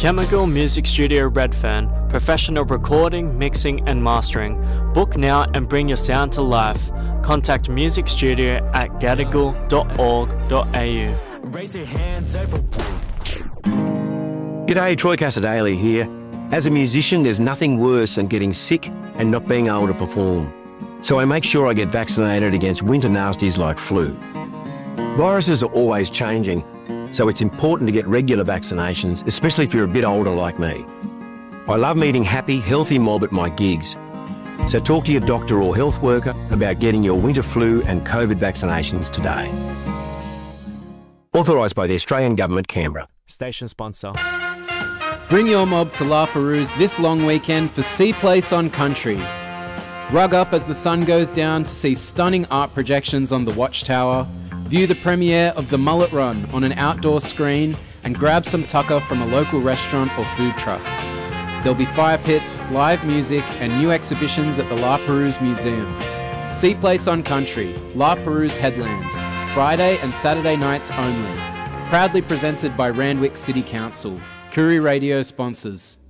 Chemical Music Studio Redfern, professional recording, mixing and mastering. Book now and bring your sound to life. Contact Music Studio at gadigal.org.au. Raise your hands over. G'day, Troy Casadale here. As a musician, there's nothing worse than getting sick and not being able to perform. So I make sure I get vaccinated against winter nasties like flu. Viruses are always changing, so it's important to get regular vaccinations, especially if you're a bit older like me. I love meeting happy, healthy mob at my gigs. So talk to your doctor or health worker about getting your winter flu and COVID vaccinations today. Authorised by the Australian Government, Canberra. Station sponsor. Bring your mob to La Perouse this long weekend for Sea Place on Country. Rug up as the sun goes down to see stunning art projections on the Watchtower, view the premiere of The Mullet Run on an outdoor screen, and grab some tucker from a local restaurant or food truck. There'll be fire pits, live music, and new exhibitions at the La Perouse Museum. Sea Place on Country, La Perouse Headland, Friday and Saturday nights only. Proudly presented by Randwick City Council. Koori Radio sponsors.